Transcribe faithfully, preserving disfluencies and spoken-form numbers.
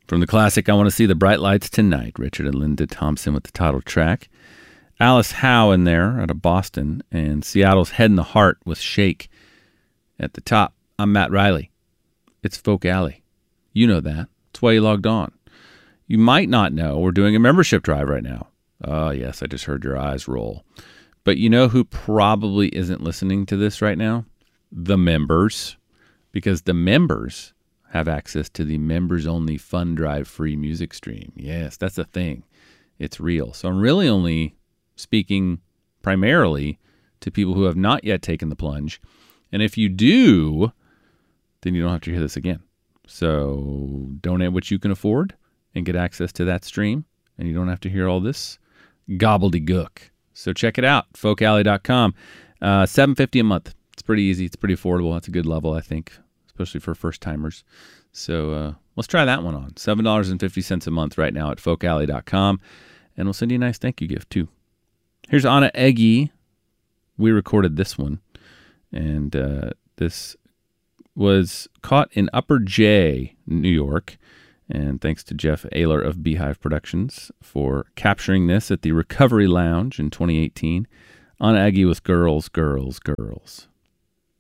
From the classic I Want to See the Bright Lights Tonight, Richard and Linda Thompson with the title track. Alice Howe in there out of Boston, and Seattle's Head in the Heart with Shake. At the top, I'm Matt Riley. It's Folk Alley. You know that. That's why you logged on. You might not know we're doing a membership drive right now. Oh, yes, I just heard your eyes roll. But you know who probably isn't listening to this right now? The members. Because the members have access to the members-only Fun Drive free music stream. Yes, that's a thing. It's real. So I'm really only speaking primarily to people who have not yet taken the plunge. And if you do, then you don't have to hear this again. So donate what you can afford and get access to that stream. And you don't have to hear all this gobbledygook. So check it out, folk alley dot com. Uh, seven dollars and fifty cents a month. It's pretty easy. It's pretty affordable. That's a good level, I think, especially for first-timers. So uh, let's try that one on. seven dollars and fifty cents a month right now at folk alley dot com. And we'll send you a nice thank you gift, too. Here's Anna Eggy. We recorded this one. And uh, this was caught in Upper J, New York. And thanks to Jeff Ayler of Beehive Productions for capturing this at the Recovery Lounge in twenty eighteen. Anna Eggy with Girls, Girls, Girls.